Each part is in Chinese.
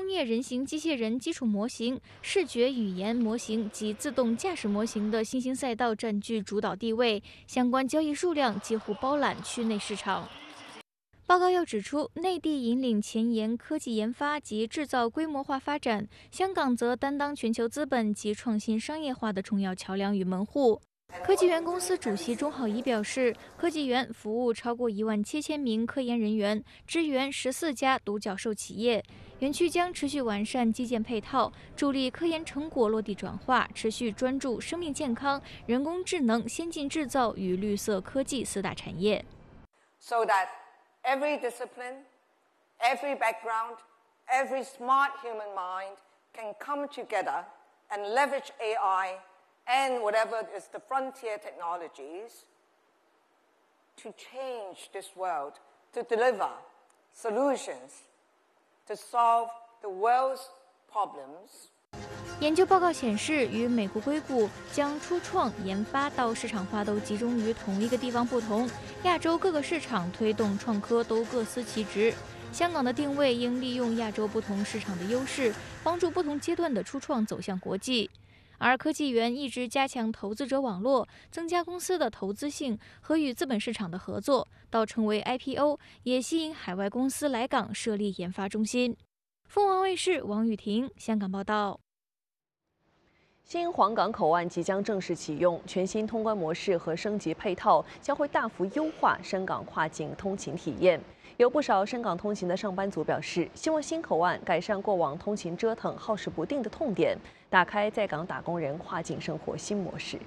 业人形机械人基础模型、视觉语言模型及自动驾驶模型的新兴赛道占据主导地位，相关交易数量几乎包揽区内市场。报告又指出，内地引领前沿科技研发及制造规模化发展，香港则担当全球资本及创新商业化的重要桥梁与门户。科技园公司主席钟浩仪表示，科技园服务超过17000名科研人员，支援14家独角兽企业。园区将持续完善基建配套，助力科研成果落地转化，持续专注生命健康、人工智能、先进制造与绿色科技4大产业。 So that every discipline, every background, every smart human mind can come together and leverage AI and whatever is the frontier technologies to change this world, to deliver solutions, to solve the world's problems. 研究报告显示，与美国硅谷将初创、研发到市场化都集中于同一个地方不同，亚洲各个市场推动创科都各司其职。香港的定位应利用亚洲不同市场的优势，帮助不同阶段的初创走向国际。而科技园一直加强投资者网络，增加公司的投资性和与资本市场的合作，到成为 IPO， 也吸引海外公司来港设立研发中心。凤凰卫视王雨婷香港报道。 新皇岗口岸即将正式启用，全新通关模式和升级配套将会大幅优化深港跨境通勤体验。有不少深港通勤的上班族表示，希望新口岸改善过往通勤折腾、耗时不定的痛点，打开在港打工人跨境生活新模式。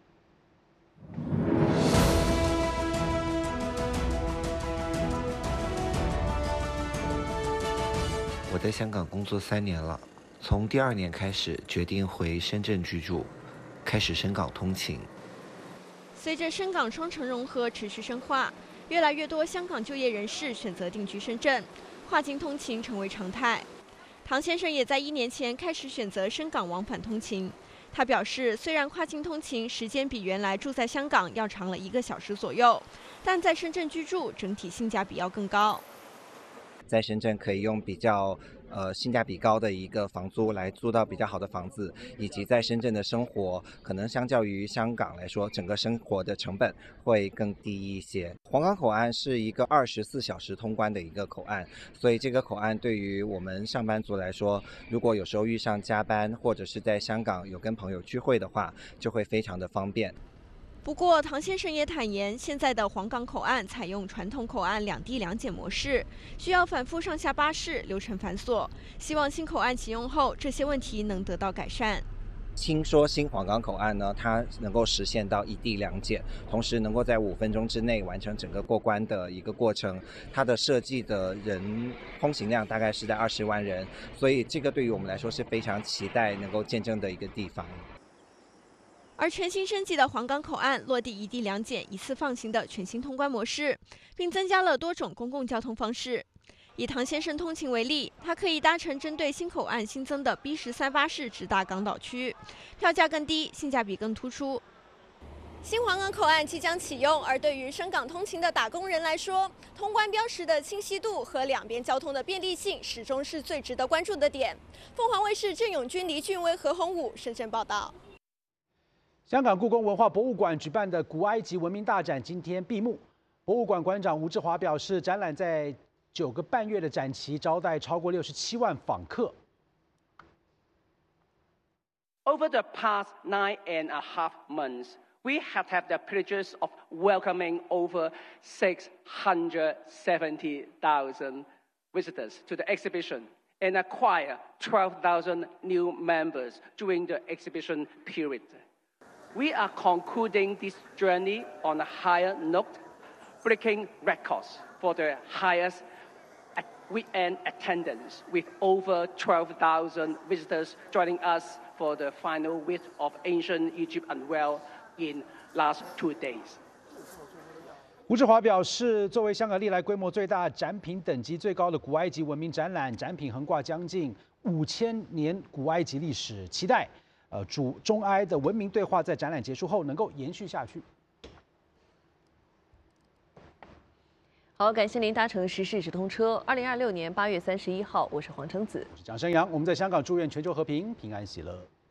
我在香港工作3年了。从第2年开始，决定回深圳居住，开始深港通勤。 随着深港双城融合持续深化，越来越多香港就业人士选择定居深圳，跨境通勤成为常态。唐先生也在1年前开始选择深港往返通勤。他表示，虽然跨境通勤时间比原来住在香港要长了1个小时左右，但在深圳居住整体性价比要更高。 在深圳可以用比较性价比高的一个房租来租到比较好的房子，以及在深圳的生活可能相较于香港来说，整个生活的成本会更低一些。皇岗口岸是一个24小时通关的一个口岸，所以这个口岸对于我们上班族来说，如果有时候遇上加班或者是在香港有跟朋友聚会的话，就会非常的方便。 不过，唐先生也坦言，现在的皇岗口岸采用传统口岸2地2检模式，需要反复上下巴士，流程繁琐。希望新口岸启用后，这些问题能得到改善。 听说新皇岗口岸呢，它能够实现到1地2检，同时能够在5分钟之内完成整个过关的一个过程。它的设计的人通行量大概是在20万人，所以这个对于我们来说是非常期待能够见证的一个地方。 而全新升级的皇岗口岸落地1地2检一次放行的全新通关模式，并增加了多种公共交通方式。以唐先生通勤为例，他可以搭乘针对新口岸新增的 B13巴士直达港岛区，票价更低，性价比更突出。新皇岗口岸即将启用，而对于深港通勤的打工人来说，通关标识的清晰度和两边交通的便利性始终是最值得关注的点。凤凰卫视郑永军、黎俊威、何鸿武深圳报道。 香港故宫文化博物馆举办的古埃及文明大展今天闭幕。博物馆馆长吴志华表示，展览在9个半月的展期，招待超过67万访客。 Over the past 9.5 months, we have had the privilege of welcoming over 670,000 visitors to the exhibition and acquire 12,000 new members during the exhibition period. We are concluding this journey on a higher note, breaking records for the highest weekend attendance, with over 12,000 visitors joining us for the final week of Ancient Egypt Unveiled in last 2 days. 吴志华表示，作为香港历来规模最大、展品等级最高的古埃及文明展览，展品横跨将近5000年古埃及历史，期待中埃的文明对话在展览结束后能够延续下去。 好，感谢您搭乘时事直通车。2026年8月31号，我是黄橙子， 我是蒋生阳。我们在香港祝愿全球和平、平安喜乐。